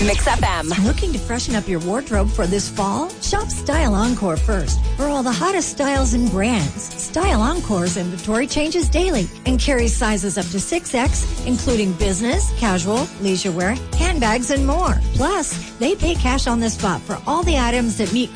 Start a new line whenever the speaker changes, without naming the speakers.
Mix FM.
Looking to freshen up your wardrobe for this fall? Shop Style Encore first for all the hottest styles and brands. Style Encore's inventory changes daily and carries sizes up to 6X, including business, casual, leisure wear, handbags, and more. Plus, they pay cash on the spot for all the items that meet